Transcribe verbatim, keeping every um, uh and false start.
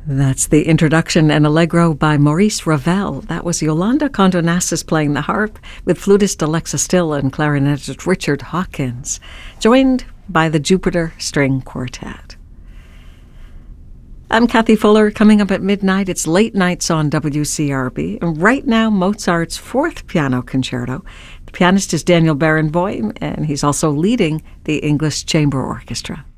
That's the introduction and Allegro by Maurice Ravel. That was Yolanda Condonassis playing the harp with flutist Alexa Still and clarinetist Richard Hawkins, joined by the Jupiter String Quartet. I'm Kathy Fuller. Coming up at midnight, it's Late Nights on W C R B. And right now, Mozart's Fourth Piano Concerto. The pianist is Daniel Barenboim, and he's also leading the English Chamber Orchestra.